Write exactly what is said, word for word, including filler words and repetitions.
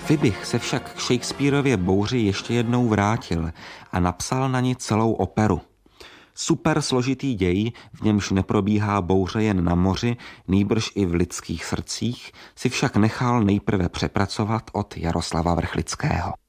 Fiebig se však k Shakespearově Bouři ještě jednou vrátil a napsal na ní celou operu. Super složitý děj, v němž neprobíhá bouře jen na moři, nýbrž i v lidských srdcích, si však nechal nejprve přepracovat od Jaroslava Vrchlického.